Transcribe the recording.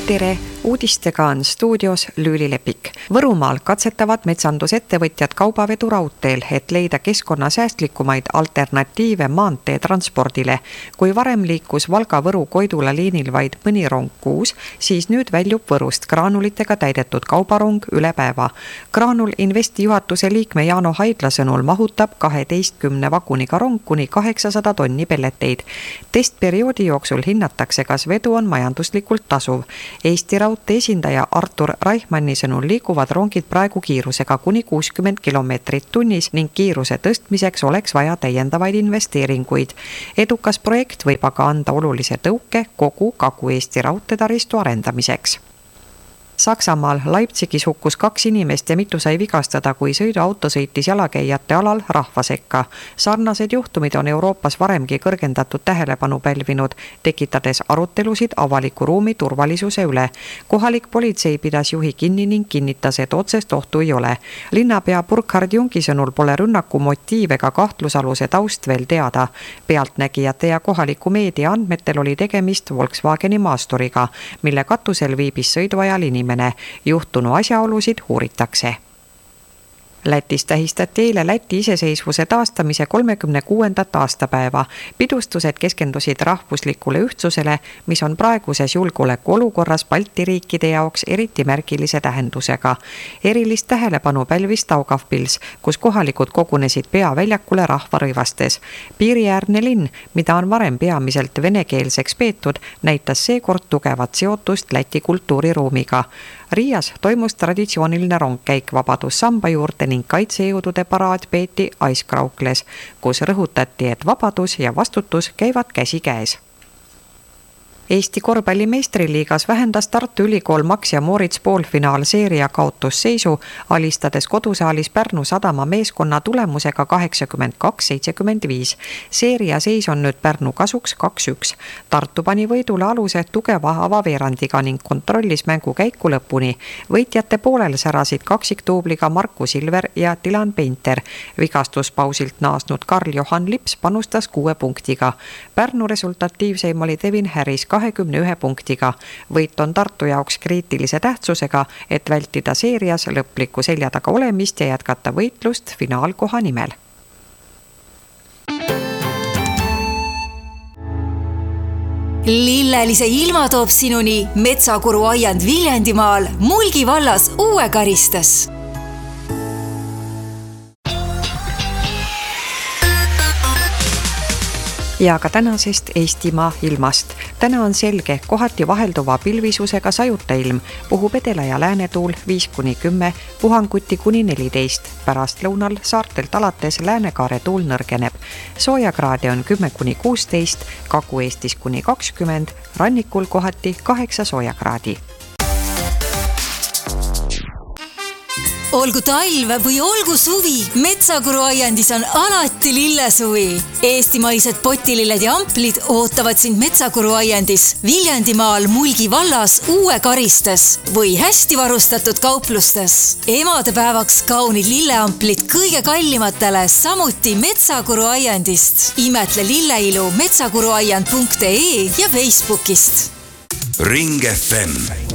Tere! Uudistega on stuudios Lüüli Lepik. Võrumaal katsetavad metsandusettevõtjad kaubavedu raudteel, et leida keskkonnasäästlikumaid alternatiive maanteetranspordile. Kui varem liikus Valga-Võru-Koidula liinil vaid mõni rong kuus, siis nüüd väljub Võrust graanulitega täidetud kaubarong üle päeva. Graanul Investi juhatuse liikme Jaano Haidla sõnul mahutab 12 vaguniga rong kuni 800 tonni pelleteid. Testperioodi jooksul hinnatakse, kas vedu on majanduslikult tasuv. Eesti raudtee esindaja Artur Reichmanni sõnul liiguvad rongid praegu kiirusega kuni 60 kilomeetrit tunnis ning kiiruse tõstmiseks oleks vaja täiendavaid investeeringuid. Edukas projekt võib aga anda olulise tõuke kogu Kagu-Eesti raudteetaristu arendamiseks. Saksamaal Leipzigis hukkus 2 inimest ja mitu sai vigastada, kui sõiduauto sõitis jalakäijate alal rahva sekka. Sarnased juhtumid on Euroopas varemgi kõrgendatud tähelepanu pälvinud, tekitades arutelusid avaliku ruumi turvalisuse üle. Kohalik politsei pidas juhi kinni ning kinnitas, et otsest ohtu ei ole. Linnapea Burkhard Jungi sõnul pole rünnaku motiiv ega kahtlusaluse taust veel teada. Pealtnägijate ja kohaliku meedia andmetel oli tegemist Volkswageni maasturiga, mille katusel viibis sõiduajal inimene. Juhtunu asjaolusid uuritakse. Lätis tähistati eile Läti iseseisvuse taastamise 36. aastapäeva. Pidustused keskendusid rahvuslikule ühtsusele, mis on praeguses julgeolekuolukorras Balti riikide jaoks eriti märgilise tähendusega. Erilist tähelepanu pälvis Daugavpils, kus kohalikud kogunesid peaväljakule rahvarõivastes. Piiriäärne linn, mida on varem peamiselt venekeelseks peetud, näitas seekord tugevat seotust Läti kultuuriruumiga. Riias toimus traditsiooniline rongkäik Vabadussamba juurde ning kaitsejõudude paraad peeti Aiskraukles, kus rõhutati, et vabadus ja vastutus käivad käsi käes. Eesti korvpalli meistriliigas vähendas Tartu Ülikool Max ja Moritz poolfinaalseeria kaotusseisu, alistades kodusaalis Pärnu Sadama meeskonna tulemusega 82-75. Seeria seis on nüüd Pärnu kasuks 2-1. Tartu pani võidule aluse tugeva avaveerandiga ning kontrollis mängu käiku lõpuni. Võitjate poolel särasid kaksiktuubliga Marku Silver ja Dylan Painter. Vigastuspausilt naasnud Karl-Johan Lips panustas 6 punktiga. Pärnu resultatiivseim oli Devin Harris 21 punktiga. Võit on Tartu jaoks kriitilise tähtsusega, et vältida seerias lõplikku selja taga olemist ja jätkata võitlust finaalkoha nimel. Lillelise ilma toob sinuni Metsakuru aiand Viljandimaal Mulgi vallas Uue Karistas. Ja ka tänasest Eestimaa ilmast. Täna on selge, kohati vahelduva pilvisusega sajuta ilm, puhub edela- ja läänetuul 5-10, puhanguti kuni 14. Pärast lõunal saartelt alates läänekaare tuul nõrgeneb. Soojakraade on 10-16, Kagu-Eestis kuni 20, rannikul kohati 8 soojakraadi. Olgu talv või olgu suvi, Metsakuru aiandis on alati lillesuvi. Eestimaised potililled ja amplid ootavad sind Metsakuru aiandis Viljandimaal Mulgi vallas Uue Karistas või hästi varustatud kauplustes. Emadepäevaks kaunid lilleamplid kõige kallimatele, samuti Metsakuru aiandist. Imetle lilleilu metsakuruaiand.ee ja Facebookist. Ring FM